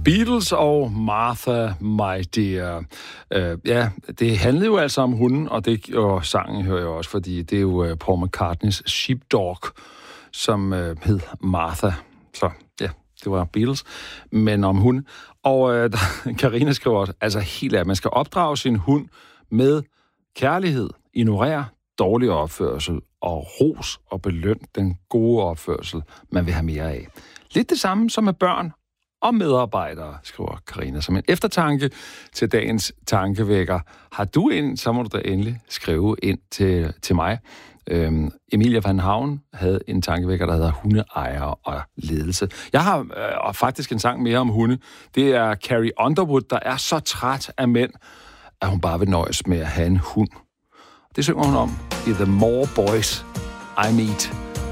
Beatles og Martha, My Dear. Ja, det handlede jo altså om hunden, og sangen hører jeg også, fordi det er jo Paul McCartneys Sheepdog, som hed Martha. Så ja, det var Beatles, men om hunden. Og Karina skriver også, altså helt af, man skal opdrage sin hund med kærlighed, ignorere dårlig opførsel og ros og beløn den gode opførsel, man vil have mere af. Lidt det samme som med børn og medarbejdere, skriver Karina. Som en eftertanke til dagens tankevækker. Har du en, så må du da endelig skrive ind til mig. Emilia van Havn havde en tankevækker, der hedder hundeejere og ledelse. Jeg har faktisk en sang mere om hunde. Det er Carrie Underwood, der er så træt af mænd, at hun bare vil nøjes med at have en hund. Det synger hun om i The More Boys I Meet.